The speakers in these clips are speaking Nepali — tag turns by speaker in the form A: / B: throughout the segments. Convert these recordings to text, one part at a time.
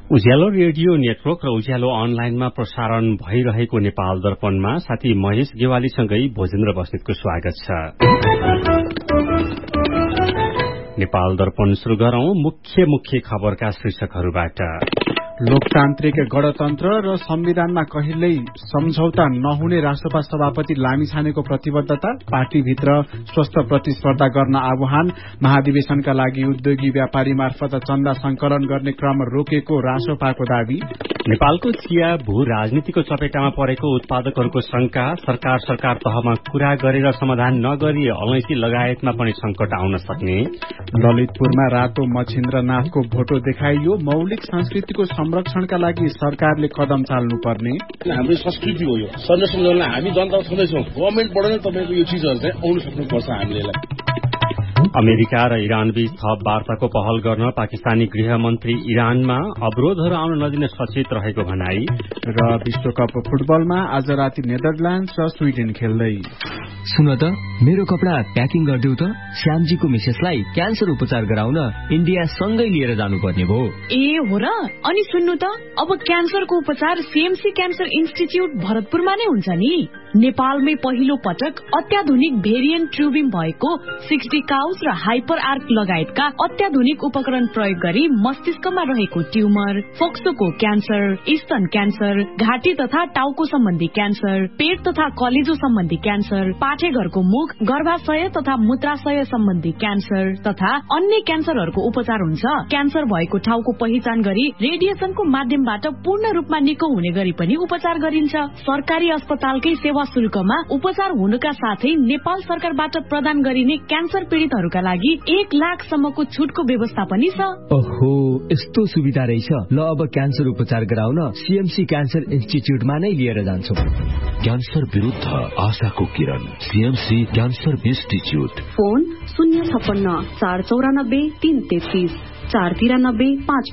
A: उज्यालो रेडियो नेटवर्क र उज्यालो अनलाइनमा प्रसारण भइरहेको नेपाल दर्पणमा साथी महेश गेवालीसँगै भोजेन्द्र बस्नेतको स्वागत छ। नेपाल दर्पण शुरू गरौं मुख्य खबरका शीर्षकहरूबाट।
B: लोकतान्त्रिक गणतन्त्र र संविधानमा कहिल्यै सम्झौता नहुने राष्ट्रपा सभापति लामिछानेको प्रतिबद्धता, पार्टीभित्र स्वस्थ प्रतिस्पर्धा गर्न आह्वान, महाधिवेशनका लागि उद्योगी व्यापारी मार्फत चन्दा संकलन गर्ने क्रम रोकेको राष्ट्रपाको दावी।
A: नेपालको चिया भू राजनीतिको चपेटामा परेको उत्पादकहरूको शंका, सरकार तहमा कुरा गरेर समाधान नगरी अलैँची लगायतमा पनि संकट आउन सक्ने।
B: ललितपुरमा रातो मच्छिन्द्रनाथको भोटो देखाइयो, मौलिक संस्कृतिको संरक्षणका लागि सरकारले कदम चाल्नुपर्ने।
C: हाम्रो संस्कृति हो यो, संरक्षण गर्न हामी जनता छँदैछौँ। गभर्मेन्टबाट नै तपाईँको यो चिजहरू चाहिँ आउनु सक्नुपर्छ हामीले।
A: अमेरिका र इरान बीच थप वार्ताको पहल गर्न पाकिस्तानी गृहमन्त्री इरानमा अवरोधहरू आउन नदिन सचेत रहेको भनाई।
B: र विश्वकप फुटबलमा आज राति नेदरल्याण्ड र स्वीडेन खेल्दै।
D: सुन त, मेरो कपडा प्याकिङ गरिदेऊ त। श्यामजीको मिसेसलाई क्यान्सर उपचार गराउन इन्डिया सँगै लिएर जानुपर्ने भयो।
E: ए हो र? अनि सुन्नु त, अब क्यान्सरको उपचार सीएमसी क्यान्सर इन्स्टिच्युट भरतपुरमा नै हुन्छ नि। नेपालमै पहिलो पटक अत्याधुनिक भेरिएन्ट ट्युबिङ भएको 60 काउस र हाइपर आर्क लगायतका अत्याधुनिक उपकरण प्रयोग गरी मस्तिष्कमा रहेको ट्युमर, फोक्सोको क्यान्सर, स्तन क्यान्सर, घाँटी तथा टाउको सम्बन्धी क्यान्सर, पेट तथा कलेजो सम्बन्धी क्यान्सर, पाठेघरको मुख, गर्भाशय तथा मूत्राशय सम्बन्धी क्यान्सर तथा अन्य क्यान्सरहरूको उपचार हुन्छ। क्यान्सर भएको ठाउँको पहिचान गरी रेडिएसनको माध्यमबाट पूर्ण रूपमा निको हुने गरी पनि उपचार गरिन्छ। सरकारी अस्पतालकै सेवा शुल्कमा उपचार हुनुका साथै नेपाल सरकारबाट प्रदान गरिने क्यान्सर पीड़ितहरूका लागि 1 लाखसम्मको छुटको व्यवस्था पनि छ।
D: ओहो, यस्तो सुविधा रहेछ। ल, अब क्यान्सर उपचार गराउन सीएमसी क्यान्सर इन्स्टिच्युटमा नै लिएर जान्छौं।
F: क्यान्सर विरुद्ध आशाको किरण, CMC cancer institute.
G: Phone 056 494 333 493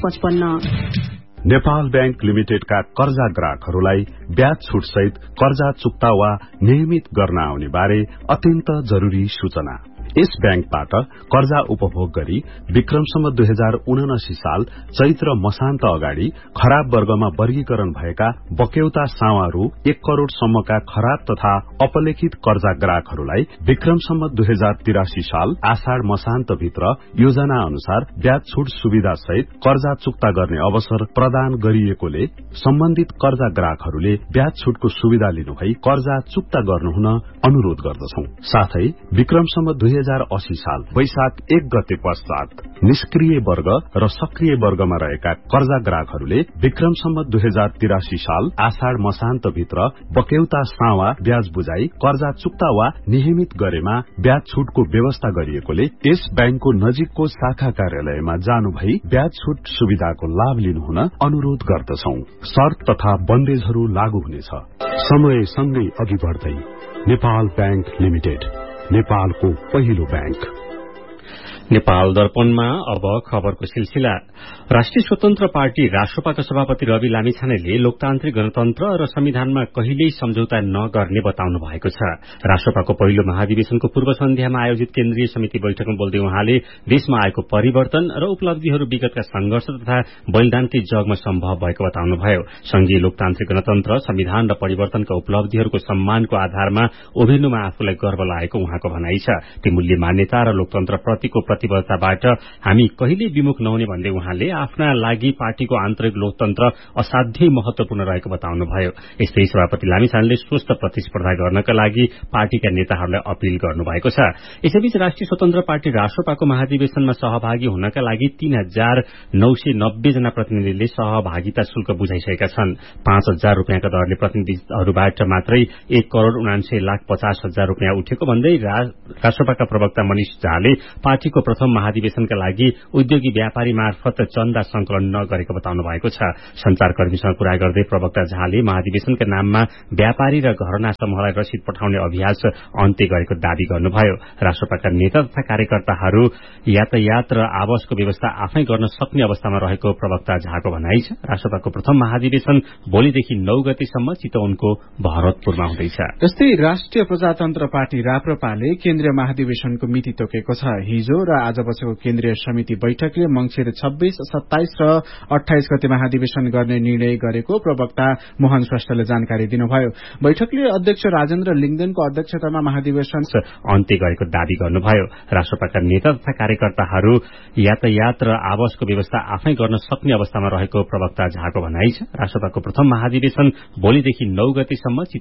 G: 555।
H: Nepal bank लिमिटेडका कर्जा ग्राहकहरूलाई ब्याज छुट सहित कर्जा चुक्ता वा नियमित गर्न आउने बारे अत्यन्त जरूरी सूचना। यस बैंकबाट कर्जा उपभोग गरी विक्रमसम्म 2079 साल चैत्र मसान्त अगाडि खराब वर्गमा वर्गीकरण भएका बक्यौता सावारू 1 करोड़ सम्मका खराब तथा अपलेखित कर्जा ग्राहकहरूलाई विक्रमसम्म 2083 साल आषाढ़ मसान्त भित्र योजना अनुसार ब्याज छुट सुविधा सहित कर्जा चुक्ता गर्ने अवसर प्रदान गरिएकोले सम्बन्धित कर्जा ग्राहकहरूले ब्याज छुटको सुविधा लिनुभई कर्जा चुक्ता गर्नुहुन अनुरोध गर्दछौं। साथै विक्रमसम्म 2080 साल वैशाख 1 गते पश्चात निष्क्रिय वर्ग र सक्रिय वर्गमा रहेका कर्जा ग्राहकहरूले विक्रमसम्म 2083 साल आषाढ़ मसान्त भित्र बक्यौता सावा ब्याज बुझाई कर्जा चुक्ता वा नियमित गरेमा ब्याज छुटको व्यवस्था गरिएकोले यस बैंकको नजिकको शाखा कार्यालयमा जानु भई ब्याज छुट सुविधाको लाभ लिनुहुन अनुरोध गर्दछौं। शर्त तथा बन्देजहरू लागू हुनेछ। समयसँगै अघि बढ्दै नेपाल बैंक लिमिटेड, नेपालको पहिलो बैंक।
A: नेपाल दर्पणमा अब खबरको सिलसिला। राष्ट्रिय स्वतन्त्र पार्टी राष्ट्रपाका सभापति रवि लामिछानेले लोकतान्त्रिक गणतन्त्र र संविधानमा कहिल्यै सम्झौता नगर्ने बताउनु भएको छ। राष्ट्रपाको पहिलो महाधिवेशनको पूर्व सन्ध्यामा आयोजित केन्द्रीय समिति बैठकमा बोल्दै उहाँले देशमा आएको परिवर्तन र उपलब्धिहरू विगतका संघर्ष तथा बलिदानकै जगमा सम्भव भएको बताउनुभयो। संघीय लोकतान्त्रिक गणतन्त्र, संविधान र परिवर्तनका उपलब्धिहरूको सम्मानको आधारमा उभिनुमा आफूलाई गर्व लागेको उहाँको भनाइ छ। ती मूल्य मान्यता र लोकतन्त्रप्रतिको प्रतिबद्धताबाट हामी कहिल्यै विमुख नहुने भन्दै उहाँले आफ्ना लागि पार्टीको आन्तरिक लोकतन्त्र असाध्यै महत्वपूर्ण रहेको बताउनुभयो। यस्तै सभापति लामिछानेले स्वस्थ प्रतिस्पर्धा गर्नका लागि पार्टीका नेताहरूलाई अपील गर्नुभएको छ। यसैबीच राष्ट्रिय स्वतन्त्र पार्टी राष्ट्रपाको महाधिवेशनमा सहभागी हुनका लागि 3990 जना प्रतिनिधिले सहभागिता शुल्क बुझाइसकेका छन्। 5000 रुपियाँका दरले प्रतिनिधिहरूबाट मात्रै 1,79,50,000 रुपियाँ उठेको भन्दै राष्ट्रपाका प्रवक्ता मनिष झाले पार्टीको प्रथम महाधिवेशनका लागि उद्योगी व्यापारी मार्फत चन्दा संकलन नगरेको बताउनु भएको छ। संचारकर्मीसँग कुरा गर्दै प्रवक्ता झाले महाधिवेशनका नाममा व्यापारी र घरना समूहलाई रसिद पठाउने अभ्यास अन्त्य गरेको दावी गर्नुभयो। राष्ट्रपाका नेता तथा कार्यकर्ताहरू यातायात र आवासको व्यवस्था आफै गर्न सक्ने अवस्थामा रहेको प्रवक्ता झाको भनाइ छ। राष्ट्रपाको प्रथम महाधिवेशन भोलिदेखि 9 गतेसम्म चितवनको भरतपुरमा हुँदैछ।
B: यस्तै राष्ट्रिय प्रजातन्त्र पार्टी राप्रपाले केन्द्रीय महाधिवेशनको मिति तोकेको छ। हिजो आज बसेको केन्द्रीय समिति बैठकले मंसिर 26, 27 र 28 गते महाधिवेशन गर्ने निर्णय गरेको प्रवक्ता मोहन श्रेष्ठले जानकारी दिनुभयो। बैठकले अध्यक्ष राजेन्द्र लिङदेनको अध्यक्षतामा महाधिवेशन
A: अन्त्य गरेको दावी गर्नुभयो। राष्ट्रपाका नेता तथा कार्यकर्ताहरू यातायात र आवासको व्यवस्था आफै गर्न सक्ने अवस्थामा रहेको प्रवक्ता झाको भनाइ छ। राष्ट्रपाको प्रथम महाधिवेशन भोलिदेखि 9 गतेसम्म